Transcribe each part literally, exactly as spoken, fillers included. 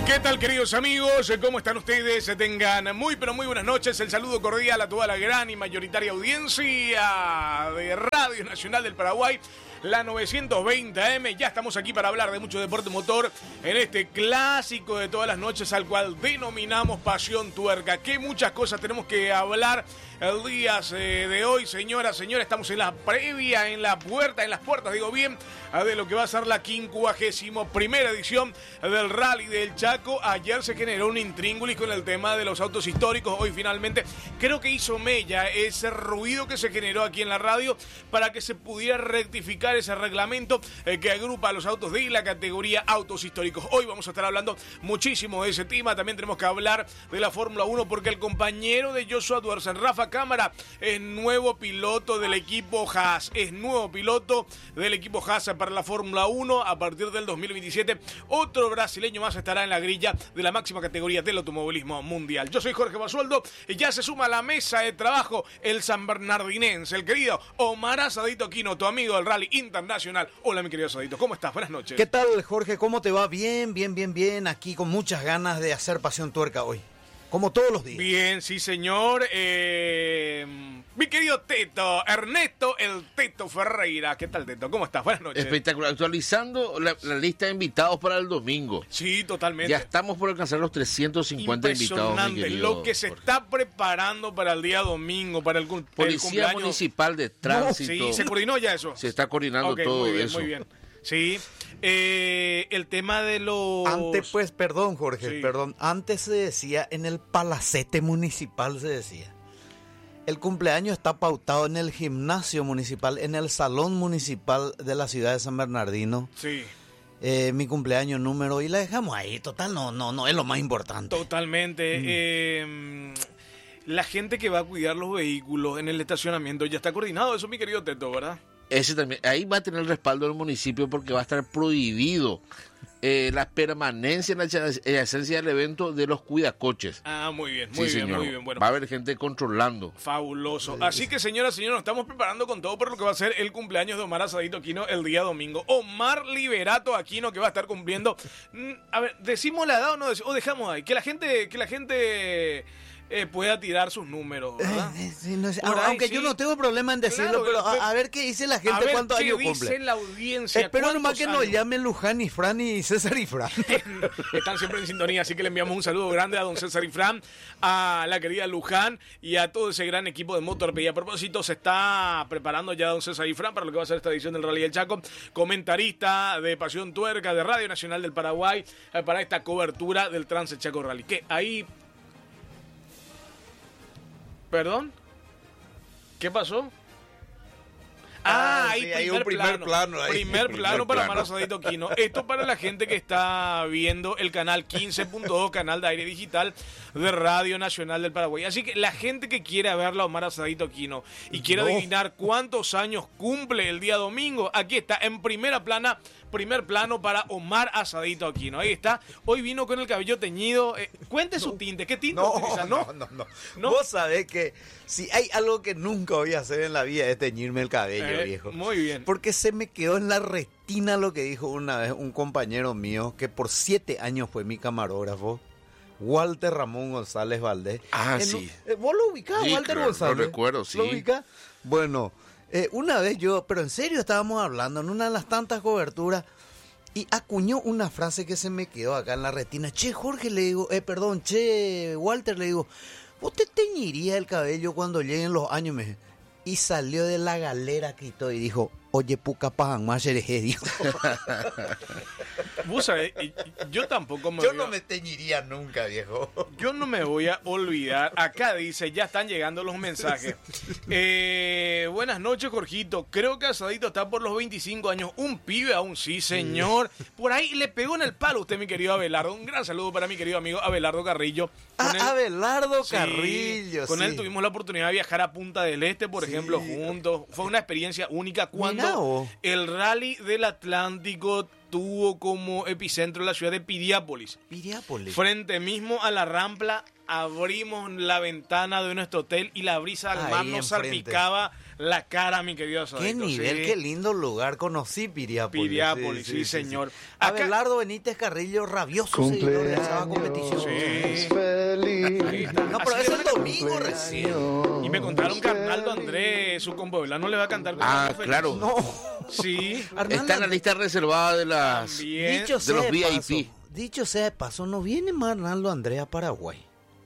¿Qué tal, queridos amigos? ¿Cómo están ustedes? Tengan muy, pero muy buenas noches. El saludo cordial a toda la gran y mayoritaria audiencia de Radio Nacional del Paraguay, la novecientos veinte A M. Ya estamos aquí para hablar de mucho deporte motor en este clásico de todas las noches al cual denominamos Pasión Tuerca. Que muchas cosas tenemos que hablar el día de hoy, señoras, señores. Estamos en la previa, en la puerta, en las puertas, digo bien, de lo que va a ser la quincuagésima primera edición del Rally del Chaco. Ayer se generó un intríngulis con el tema de los autos históricos. Hoy finalmente creo que hizo mella ese ruido que se generó aquí en la radio para que se pudiera rectificar ese reglamento eh, que agrupa a los autos de la categoría autos históricos. Hoy vamos a estar hablando muchísimo de ese tema. También tenemos que hablar de la Fórmula uno porque el compañero de Joshua Duersen, Rafa Cámara, es nuevo piloto del equipo Haas. Es nuevo piloto del equipo Haas para la Fórmula uno a partir del dos mil veintisiete. Otro brasileño más estará en la grilla de la máxima categoría del automovilismo mundial. Yo soy Jorge Basualdo y ya se suma a la mesa de trabajo el sanbernardinense, el querido Omar Asadito Quino, tu amigo del Rally Internacional. Hola, mi querido Asadito, ¿cómo estás? Buenas noches. ¿Qué tal, Jorge? ¿Cómo te va? Bien, bien, bien, bien. Aquí con muchas ganas de hacer Pasión Tuerca hoy. Como todos los días. Bien, sí, señor. Eh, mi querido Teto, Ernesto el Teto Ferreira. ¿Qué tal, Teto? ¿Cómo estás? Buenas noches. Espectacular. Actualizando la, la lista de invitados para el domingo. Sí, totalmente. Ya estamos por alcanzar los trescientos cincuenta invitados, mi querido lo que se Jorge. está preparando para el día domingo, para el, el Policía cumpleaños Municipal de Tránsito. No, sí, se coordinó ya eso. Se está coordinando okay, todo muy bien, eso. Muy bien. Sí, eh, el tema de los... Antes, pues, perdón, Jorge, sí. perdón. Antes se decía en el palacete municipal, se decía. El cumpleaños está pautado en el gimnasio municipal, en el salón municipal de la ciudad de San Bernardino. Sí. Eh, mi cumpleaños número, y la dejamos ahí. Total, no, no, no es lo más importante. Totalmente. Mm. Eh, la gente que va a cuidar los vehículos en el estacionamiento ya está coordinado. Eso, mi querido Teto, ¿verdad? Ese también, ahí va a tener el respaldo del municipio porque va a estar prohibido eh, la permanencia en la, en la esencia del evento de los cuidacoches. Ah, muy bien, muy sí, bien, señor. muy bien. Bueno, va a haber gente controlando. Fabuloso. Así que, señoras y señores, nos estamos preparando con todo por lo que va a ser el cumpleaños de Omar Asadito Aquino el día domingo. Omar Liberato Aquino, que va a estar cumpliendo. A ver, ¿decimos la edad o no? O dejamos ahí. Que la gente, que la gente eh, pueda tirar sus números, ¿verdad? Eh, sí, no sé. Ahí, Aunque sí. yo no tengo problema en decirlo, Claro, pero a, pero- a ver qué dice la A gente, ver cuántos qué años dice cumple. la audiencia. Espero nomás ¿Cuántos que nos años? llamen Luján y Fran y César y Fran. Están siempre en sintonía, así que le enviamos un saludo grande a don César y Fran, a la querida Luján y a todo ese gran equipo de Motorp. Y a propósito, se está preparando ya don César y Fran para lo que va a ser esta edición del Rally del Chaco, comentarista de Pasión Tuerca de Radio Nacional del Paraguay, eh, para esta cobertura del Trans Chaco Rally. Que ahí... ¿Perdón? ¿Qué pasó? Ah, Ah, ahí sí, primer, hay un primer plano, plano ahí. primer Primer plano para plano. Omar Asadito Quino. Esto para la gente que está viendo el canal quince punto dos, canal de aire digital de Radio Nacional del Paraguay. Así que la gente que quiera verla a Omar Asadito Quino y quiera No. adivinar cuántos años cumple el día domingo, aquí está en primera plana, primer plano para Omar Asadito Aquino. Ahí está. Hoy vino con el cabello teñido. Eh, cuente su tinte. ¿Qué tinte No, utiliza? no, no, no, ¿No? Vos sabés que si hay algo que nunca voy a hacer en la vida es teñirme el cabello, Eh, viejo. Muy bien. Porque se me quedó en la retina lo que dijo una vez un compañero mío que por siete años fue mi camarógrafo, Walter Ramón González Valdés. Ah, En sí. un- eh, ¿Vos lo ubicás, Sí, Walter claro, González? lo recuerdo, sí. ¿Lo ubicás? Bueno, eh, una vez yo, pero en serio estábamos hablando en una de las tantas coberturas y acuñó una frase que se me quedó acá en la retina. Che, Jorge, le digo, eh, perdón, che, Walter, le digo, ¿vos te teñirías el cabello cuando lleguen los años? Me dijo. Y salió de la galera, quitó y dijo, oye, puca pajan más dijo. Vos sabés, y- y- yo tampoco me Yo voy no a- me teñiría nunca, viejo. Yo no me voy a olvidar. Acá dice, ya están llegando los mensajes. Eh, buenas noches, Jorgito. Creo que Asadito está por los veinticinco años. Un pibe aún, sí, señor. Por ahí le pegó en el palo usted, mi querido Abelardo. Un gran saludo para mi querido amigo Abelardo Carrillo. Ah, él- Abelardo Sí, Carrillo, con sí. él tuvimos la oportunidad de viajar a Punta del Este, por Sí. ejemplo, juntos. Fue una experiencia única Mirá cuando vos. el Rally del Atlántico tuvo como epicentro la ciudad de Piriápolis. Piriápolis. Frente mismo a la Rampla, abrimos la ventana de nuestro hotel y la brisa del Ahí mar nos enfrente. salpicaba la cara, mi querido Qué Sadito. nivel, sí. qué lindo lugar. Conocí Piriápolis. Piriápolis, sí, señor. Acá- Abelardo Benítez Carrillo, rabioso seguidor de esa competición. Sí. Ahí está. No, pero Así es le el van a- domingo recién. Y me contaron que Arnaldo Andrés, su compoblano, le va a cantar con Ah, Arnaldo Feliz. claro. No. Sí. Arnaldo, Está en la lista reservada de las... También. dicho de sea los de V I P. paso, dicho sea de paso, no viene más Arnaldo Andrés a Paraguay.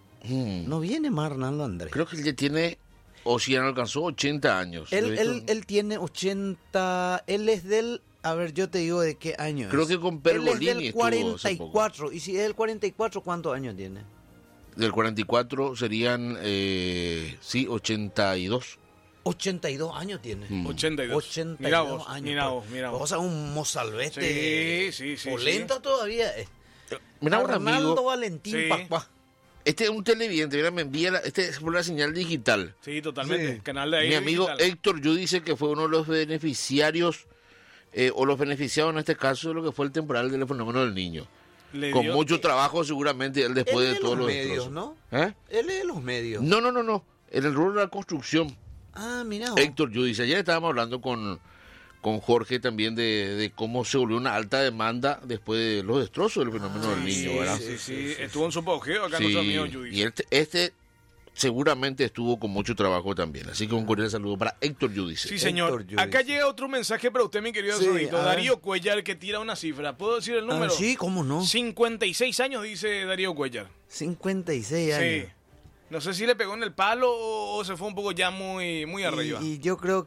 Mm, No viene más Arnaldo Andrés. creo que él ya tiene, o si ya no alcanzó, ochenta años. Él, Lo he visto- él, él tiene ochenta, él es del, a ver, yo te digo de qué año Creo es. que con Él es Pergolini del estuvo hace poco. cuarenta y cuatro, y si es del cuarenta y cuatro, ¿cuántos años tiene? Del cuarenta y cuatro serían, eh, sí, ochenta y dos. ochenta y dos años tiene. Mm. ochenta y dos. ochenta y Mira dos vos, años. mira pues. vos, mira vos. O sea, un mozalbete. Sí, sí, sí, polenta todavía. es. Mira, un Arnaldo amigo, Valentín Sí. Pacuá. este es un televidente, mira, me envía, la- este es por la señal digital. Sí, totalmente. Sí. Canal de ahí. Mi amigo digital. Héctor Yu dice que fue uno de los beneficiarios, eh, o los beneficiados en este caso, de lo que fue el temporal del fenómeno del niño. Le Con dio- mucho trabajo seguramente él después Él es de de todos los los medios, destrozos. ¿no? ¿Eh? Él es de los medios. No, no, no, no. En el rubro de la construcción. Ah, mira. Héctor Yu dice, ayer estábamos hablando con, con Jorge también de, de cómo se volvió una alta demanda después de los destrozos del fenómeno del Sí, niño, ¿verdad? sí, sí, estuvo en su apogeo acá Sí, nuestro amigo Judy. y este, este seguramente estuvo con mucho trabajo también. Así que un cordial saludo para Héctor Yu dice. Sí, señor. Héctor Yu Acá dice. llega otro mensaje para usted, mi querido Sí, Sadito. a ver. Darío Cuellar, que tira una cifra. ¿Puedo decir el Ah, número? sí, cómo no. cincuenta y seis años, dice Darío Cuellar. cincuenta y seis años. Sí. No sé si le pegó en el palo o, o se fue un poco ya muy, muy arriba. Y, y yo creo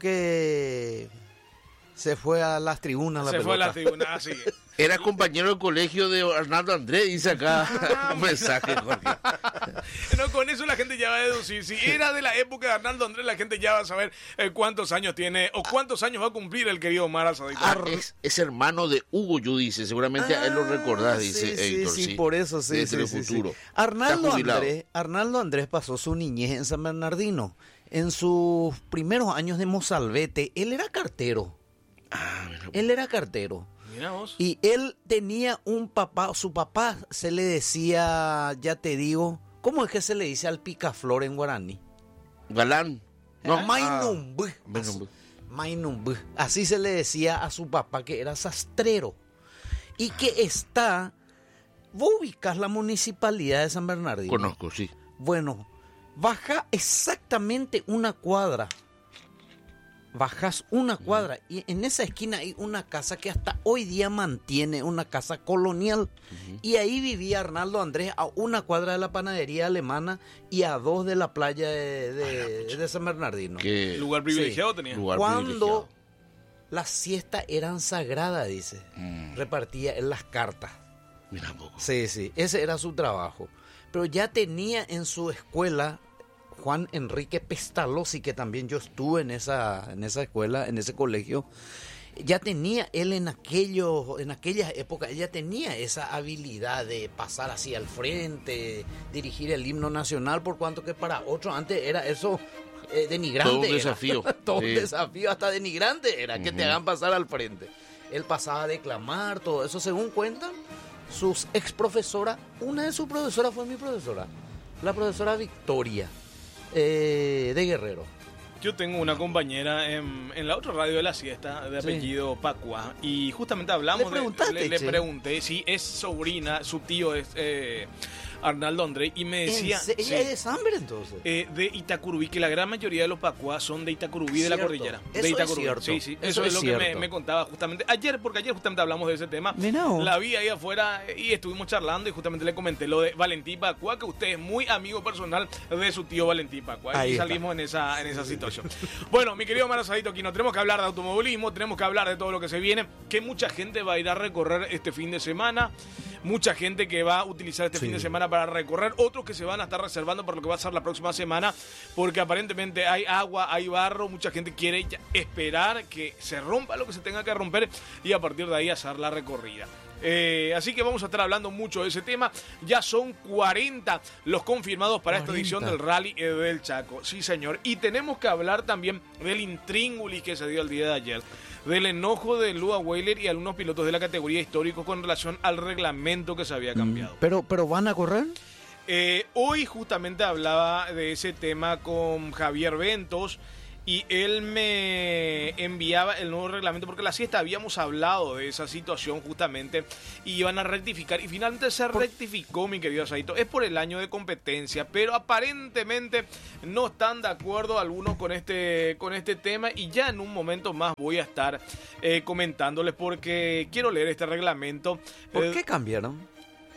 que se fue a las tribunas la se pelota. fue a la tribuna, así. Era compañero del colegio de Arnaldo Andrés, dice acá un mensaje, Jorge. No, con eso la gente ya va a deducir. Si era de la época de Arnaldo Andrés, la gente ya va a saber eh, cuántos años tiene o cuántos años va a cumplir el querido Omar Asadito. Ah, es, es hermano de Hugo Yu, dice. Seguramente a él lo recordás, Ah, dice sí, Héctor. Sí, Sí, por eso sí. de sí, sí, sí. Telefuturo. Arnaldo Está jubilado. Andrés, Arnaldo Andrés pasó su niñez en San Bernardino. En sus primeros años de mozalbete, él era cartero. Ah, mira. Él era cartero. Mira vos. Y él tenía un papá, su papá se le decía, ya te digo, ¿cómo es que se le dice al picaflor en guaraní? Galán. No, Ah, Mainumbu. Mainumbu. Mainumbu. Así se le decía a su papá, que era sastrero. Y que está... ¿Vos ubicás la municipalidad de San Bernardino? Conozco, sí. Bueno, baja exactamente una cuadra. Bajas una cuadra y en esa esquina hay una casa que hasta hoy día mantiene, una casa colonial. Y ahí vivía Arnaldo Andrés a una cuadra de la panadería alemana y a dos de la playa de, de- de San Bernardino. Qué Lugar privilegiado tenía. lugar Cuando privilegiado. las siestas eran sagradas, dice, Mm. repartía en las cartas. Mira un poco. Sí, sí, ese era su trabajo. Pero ya tenía en su escuela Juan Enrique Pestalozzi, que también yo estuve en esa, en esa escuela, en ese colegio. Ya tenía él en aquellos, en aquellas épocas, ya tenía esa habilidad de pasar así al frente, dirigir el himno nacional, por cuanto que para otros antes era eso eh, denigrante. Todo un era. desafío. Todo Sí. un desafío, hasta denigrante era, que te Ujú. hagan pasar al frente. Él pasaba a declamar, todo eso, según cuentan sus ex profesoras. Una de sus profesoras fue mi profesora, la profesora Victoria, eh, de Guerrero. Yo tengo una compañera en, en la otra radio de la siesta de Sí. apellido Pacua y justamente hablamos ¿Le de- preguntaste, le, le che? pregunté si es sobrina, su tío es eh, Arnaldo Andrés y me decía ¿En se- sí, ¿Ella es de Samber entonces? eh, de Itacurubí, que la gran mayoría de los Pacuas son de Itacurubí, de la Cierto. cordillera. Eso de es Itacurubí. cierto. Sí, sí, eso, Eso es, es lo que me, cierto. me contaba justamente ayer, porque ayer justamente hablamos de ese tema. Mirá vos. La vi ahí afuera y estuvimos charlando y justamente le comenté lo de Valentín Pacua, que usted es muy amigo personal de su tío Valentín Pacua. Ahí Y está. salimos en esa, en esa situación. Bueno, mi querido Marasadito, aquí no tenemos que hablar de automovilismo, tenemos que hablar de todo lo que se viene, que mucha gente va a ir a recorrer este fin de semana, mucha gente que va a utilizar este Sí. fin de semana para recorrer, otros que se van a estar reservando para lo que va a ser la próxima semana, porque aparentemente hay agua, hay barro, mucha gente quiere ya esperar que se rompa lo que se tenga que romper y a partir de ahí hacer la recorrida. Eh, así que vamos a estar hablando mucho de ese tema. Ya son cuarenta los confirmados para cuarenta. esta edición del Rally del Chaco. Sí, señor. Y tenemos que hablar también del intríngulis que se dio el día de ayer, del enojo de Lua Weiler y algunos pilotos de la categoría histórico con relación al reglamento que se había cambiado. Pero, pero ¿van a correr? Eh, hoy justamente hablaba de ese tema con Javier Ventos y él me enviaba el nuevo reglamento porque la siesta habíamos hablado de esa situación justamente y iban a rectificar y finalmente se rectificó, mi querido Asadito. Es por el año de competencia, pero aparentemente no están de acuerdo algunos con este, con este tema y ya en un momento más voy a estar eh, comentándoles porque quiero leer este reglamento. ¿Por eh, qué cambiaron?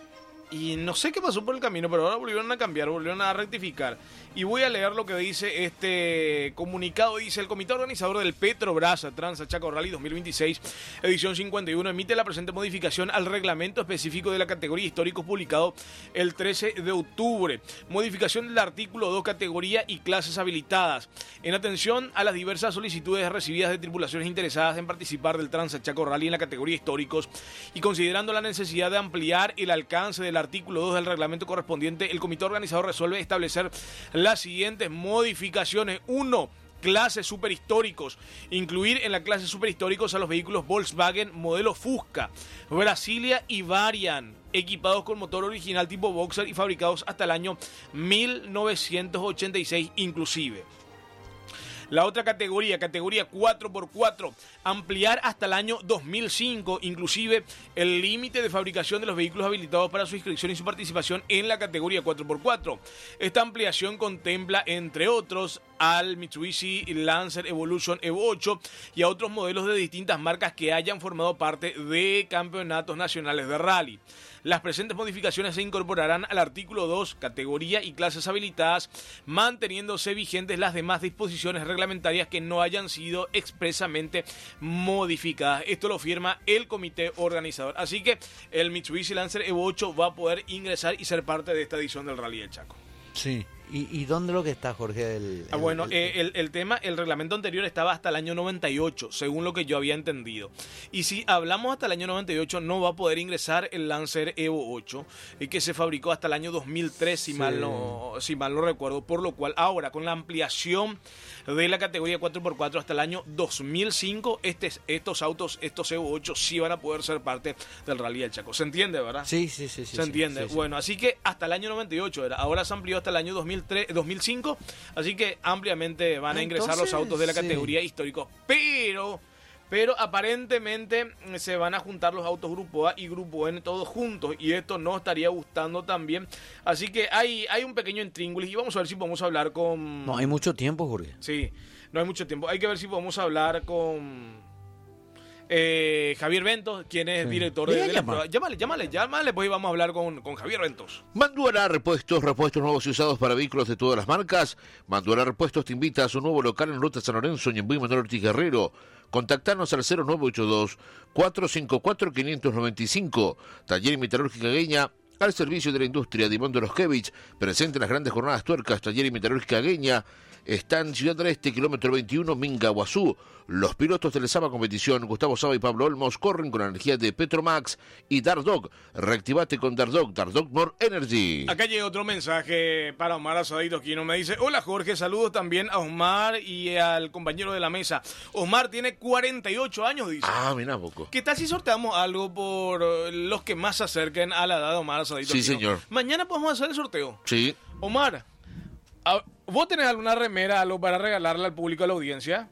Y no sé qué pasó por el camino, pero ahora volvieron a cambiar, volvieron a rectificar. Y voy a leer lo que dice este comunicado. Dice: el comité organizador del Petrobras Trans Chaco Rally dos mil veintiséis, edición cincuenta y uno, emite la presente modificación al reglamento específico de la categoría históricos publicado el trece de octubre. Modificación del artículo dos, categoría y clases habilitadas. En atención a las diversas solicitudes recibidas de tripulaciones interesadas en participar del Trans Chaco Rally en la categoría históricos y considerando la necesidad de ampliar el alcance del artículo dos del reglamento correspondiente, el comité organizador resuelve establecer las siguientes modificaciones. uno. Clases superhistóricos. Incluir en la clase superhistóricos a los vehículos Volkswagen modelo Fusca, Brasilia y Variant, equipados con motor original tipo Boxer y fabricados hasta el año mil novecientos ochenta y seis inclusive. La otra categoría, categoría cuatro por cuatro, ampliar hasta el año dos mil cinco, inclusive el límite de fabricación de los vehículos habilitados para su inscripción y su participación en la categoría cuatro por cuatro. Esta ampliación contempla, entre otros, al Mitsubishi Lancer Evolution Evo ocho y a otros modelos de distintas marcas que hayan formado parte de campeonatos nacionales de rally. Las presentes modificaciones se incorporarán al artículo dos, categoría y clases habilitadas, manteniéndose vigentes las demás disposiciones reglamentarias que no hayan sido expresamente modificadas. Esto lo firma el comité organizador. Así que el Mitsubishi Lancer Evo ocho va a poder ingresar y ser parte de esta edición del Rally del Chaco. Sí. ¿Y, y dónde lo que está, Jorge? El, el, ah, bueno, el, eh, el, el tema, el reglamento anterior estaba hasta el año noventa y ocho, según lo que yo había entendido. Y si hablamos hasta el año noventa y ocho, no va a poder ingresar el Lancer Evo ocho, eh, que se fabricó hasta el año dos mil tres, si, sí. mal no, si mal no recuerdo. Por lo cual, ahora, con la ampliación de la categoría cuatro por cuatro hasta el año dos mil cinco, este, estos autos, estos Evo ocho, sí van a poder ser parte del Rally del Chaco. ¿Se entiende, verdad? Sí, sí, sí. sí ¿Se entiende? Sí, sí, bueno, así que hasta el año noventa y ocho era. Ahora se amplió hasta el año dos mil tres, dos mil cinco, así que ampliamente van a ingresar Entonces, los autos de la sí. categoría histórico. Pero, pero aparentemente se van a juntar los autos Grupo A y Grupo N todos juntos y esto no estaría gustando también. Así que hay, hay un pequeño intríngulis y vamos a ver si podemos hablar con... No hay mucho tiempo, Jorge. Sí, no hay mucho tiempo. Hay que ver si podemos hablar con... Eh, Javier Ventos, quien es sí. director de, de la prueba. Llámale, llámale, llámale, pues vamos a hablar con, con Javier Ventos. Manduara Repuestos, repuestos nuevos y usados para vehículos de todas las marcas. Manduara Repuestos te invita a su nuevo local en Ruta San Lorenzo, Ñembuy, Manuel Ortiz Guerrero. Contactarnos al cero nueve ocho dos, cuatro cinco cuatro, cinco nueve cinco. Taller y Metalúrgica Gueña, al servicio de la industria. Dimando Loskevich, presente en las grandes jornadas tuercas. Taller y Metalúrgica Gueña. Está en Ciudad del Este, kilómetro veintiuno, Minga, Guazú. Los pilotos de la Saba Competición, Gustavo Saba y Pablo Olmos, corren con la energía de Petromax y Dardog. Reactivate con Dardog, Dardog More Energy. Acá llega otro mensaje para Omar Asadito, quien me dice: hola Jorge, saludos también a Omar y al compañero de la mesa. Omar tiene cuarenta y ocho años, dice. Ah, mira poco. ¿Qué tal si sorteamos algo por los que más se acerquen a la edad de Omar Asadito? Sí, señor. Mañana podemos hacer el sorteo. Sí. Omar, ¿vos tenés alguna remera, algo para regalarle al público, a la audiencia?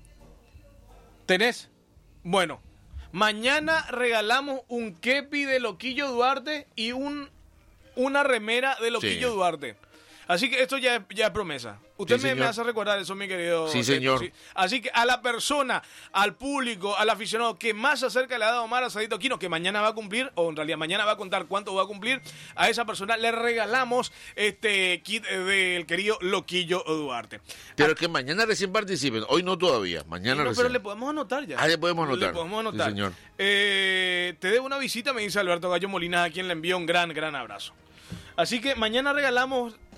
¿Tenés? Bueno, mañana regalamos un kepi de Loquillo Duarte y un una remera de Loquillo sí. Duarte. Así que esto ya, ya es promesa. Usted sí, me, me hace recordar eso, mi querido. Sí, señor. Sí. Así que a la persona, al público, al aficionado que más se acerca a la edad de Omar Asadito Aquino, que mañana va a cumplir, o en realidad mañana va a contar cuánto va a cumplir, a esa persona le regalamos este kit del querido Loquillo Duarte. Pero a... que mañana recién participen, hoy no todavía, mañana no, recién. Pero le podemos anotar ya. Ah, le podemos anotar. Le podemos anotar. Sí, señor. Eh, te debo una visita, me dice Alberto Gallo Molina, a quien le envío un gran, gran abrazo. Así que mañana regalamos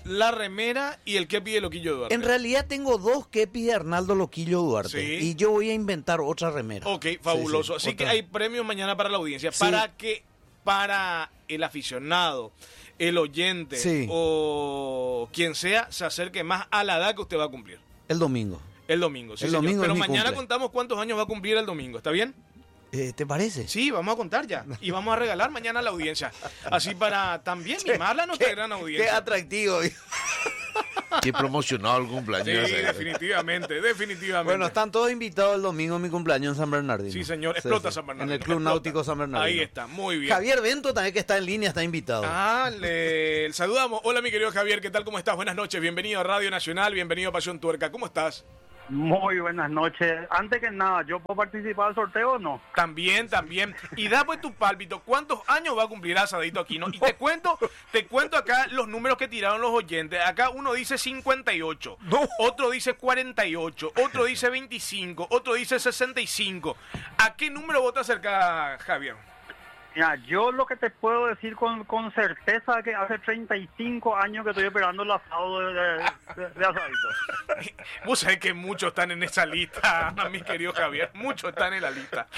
la remera y el kepi de Loquillo Duarte. En realidad tengo dos kepis de Arnaldo Loquillo Duarte. Sí. Y yo voy a inventar otra remera. Ok, fabuloso. Sí, sí, Así otra. que hay premios mañana para la audiencia. Sí. Para que, para el aficionado, el oyente Sí. o quien sea, se acerque más a la edad que usted va a cumplir. El domingo. El domingo, sí, El señor. domingo Pero es mi mañana cumple. contamos cuántos años va a cumplir el domingo. ¿Está bien? Eh, ¿Te parece? Sí, vamos a contar ya. Y vamos a regalar mañana a la audiencia. Así para también mimarla a nuestra gran Qué audiencia. atractivo. Qué promocionado el cumpleaños. Sí, eh. definitivamente, definitivamente. Bueno, están todos invitados el domingo a mi cumpleaños en San Bernardino. Sí, señor, explota San Bernardino. En el Club explota. Náutico San Bernardino. Ahí está, muy bien. Javier Bento también, que está en línea, está invitado. Ah, le saludamos. Hola, mi querido Javier, ¿qué tal? ¿Cómo estás? Buenas noches, bienvenido a Radio Nacional, bienvenido a Pasión Tuerca. ¿Cómo estás? Muy buenas noches. Antes que nada, ¿yo puedo participar del sorteo o no? También, también. Y da pues tu pálpito. ¿Cuántos años va a cumplir Asadito Aquino? Y te cuento, te cuento acá los números que tiraron los oyentes. Acá uno dice cincuenta y ocho, otro dice cuarenta y ocho, otro dice veinticinco, otro dice sesenta y cinco. ¿A qué número vos te acercás, Javier? Mira, yo lo que te puedo decir con, con certeza es que hace treinta y cinco años que estoy esperando el asado de, de, de, de Asadito. Vos sabés que muchos están en esa lista, mi querido Javier. Muchos están en la lista.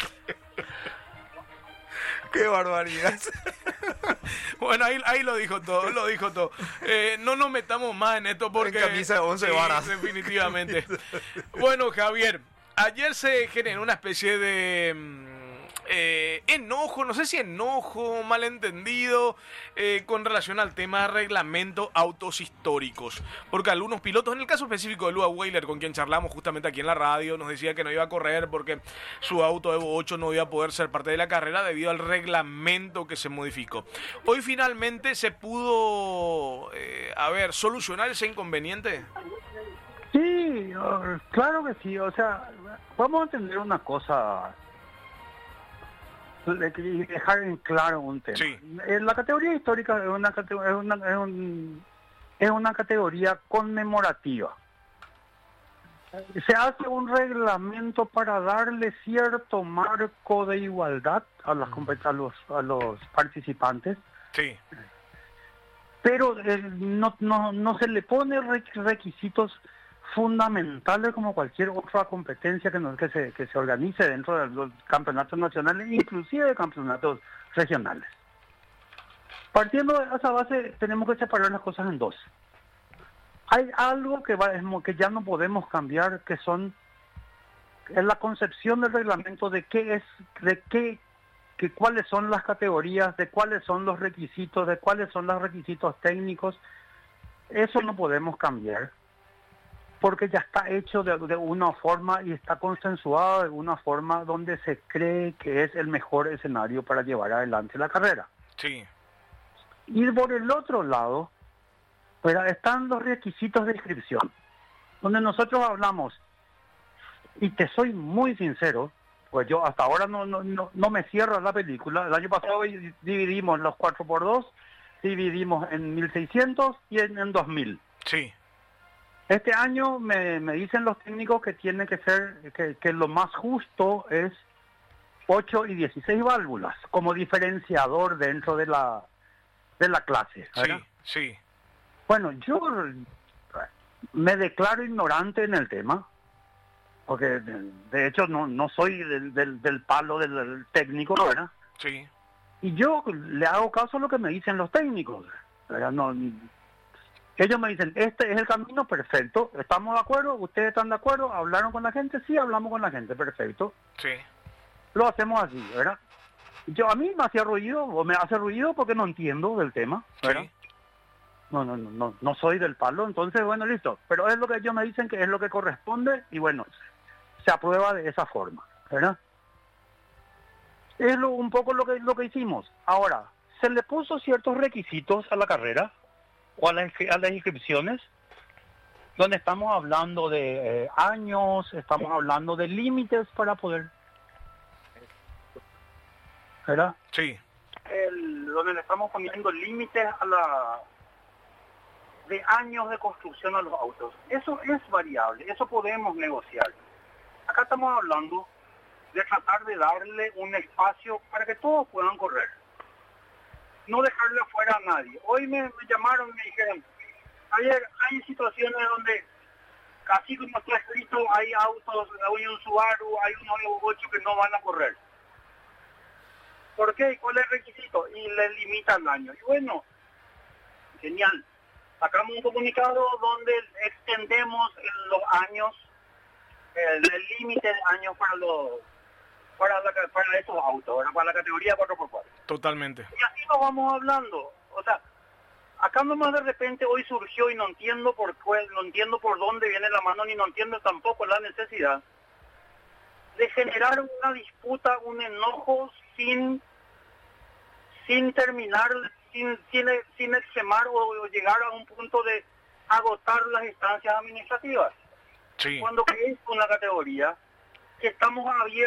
¡Qué barbaridad! Bueno, ahí, ahí lo dijo todo, lo dijo todo. Eh, no nos metamos más en esto porque... En camisa de once sí, varas. definitivamente. Bueno, Javier, ayer se generó una especie de... mm, Eh, enojo, no sé si enojo, malentendido, eh, con relación al tema de reglamento autos históricos. Porque algunos pilotos, en el caso específico de Lua Weiler, con quien charlamos justamente aquí en la radio, nos decía que no iba a correr porque su auto Evo ocho no iba a poder ser parte de la carrera debido al reglamento que se modificó. Hoy finalmente se pudo, eh, a ver, solucionar ese inconveniente. Sí, uh, claro que sí. O sea, vamos a entender una cosa y dejar en claro un tema. Sí. La categoría histórica es una, es una, es un, es una categoría conmemorativa. Se hace un reglamento para darle cierto marco de igualdad a, las, a, los, a los participantes, Sí. pero eh, no, no, no se le pone requisitos fundamentales como cualquier otra competencia que, no, que, se, que se organice dentro de los campeonatos nacionales, inclusive de campeonatos regionales. Partiendo de esa base, tenemos que separar las cosas en dos. Hay algo que, va, que ya no podemos cambiar, que son es la concepción del reglamento de qué es, de qué, que cuáles son las categorías, de cuáles son los requisitos, de cuáles son los requisitos técnicos. Eso no podemos cambiar, porque ya está hecho de, de una forma y está consensuado de una forma donde se cree que es el mejor escenario para llevar adelante la carrera. Sí. Y por el otro lado, pues, están los requisitos de inscripción, donde nosotros hablamos, y te soy muy sincero, pues yo hasta ahora no, no, no, no me cierro la película. El año pasado dividimos los cuatro por dos, dividimos en mil seiscientos y en, en dos mil. Sí. Este año me, me dicen los técnicos que tiene que ser, que, que lo más justo es ocho y dieciséis válvulas como diferenciador dentro de la de la clase, ¿verdad? Sí, sí. Bueno, yo me declaro ignorante en el tema, porque de, de hecho no, no soy del, del, del palo del, del técnico, ¿verdad? Sí. Y yo le hago caso a lo que me dicen los técnicos, ¿verdad? No, ellos me dicen, este es el camino, perfecto, ¿estamos de acuerdo? ¿Ustedes están de acuerdo? ¿Hablaron con la gente? Sí, hablamos con la gente, perfecto. Sí. Lo hacemos así, ¿verdad? Yo, a mí me hacía ruido, o me hace ruido porque no entiendo del tema, ¿verdad? Sí. No, no, no, no, no soy del palo, entonces, bueno, listo. Pero es lo que ellos me dicen que es lo que corresponde y, bueno, se aprueba de esa forma, ¿verdad? Es lo, un poco lo que, lo que hicimos. Ahora, se le puso ciertos requisitos a la carrera o a las, a las inscripciones, donde estamos hablando de eh, años, estamos hablando de límites para poder, ¿verdad? Sí. El, donde le estamos poniendo límites a la de años de construcción a los autos. Eso es variable, eso podemos negociar. Acá estamos hablando de tratar de darle un espacio para que todos puedan correr. No dejarle afuera a nadie. Hoy me, me llamaron y me dijeron, hay, hay situaciones donde, así como está escrito, hay autos, hay un Subaru, hay unos Evo ocho que no van a correr. ¿Por qué? ¿Cuál es el requisito? Y le limita el año. Y bueno, genial. Sacamos un comunicado donde extendemos los años, el límite de años para los para, la, para esos autos, ¿verdad? Para la categoría cuatro por cuatro. Totalmente. Y así nos vamos hablando. O sea, acá nomás de repente hoy surgió y no entiendo por qué, no entiendo por dónde viene la mano, ni no entiendo tampoco la necesidad de generar una disputa, un enojo sin sin terminar, sin sin, sin extremar o, o llegar a un punto de agotar las instancias administrativas. Sí. Cuando es una categoría que estamos abiertos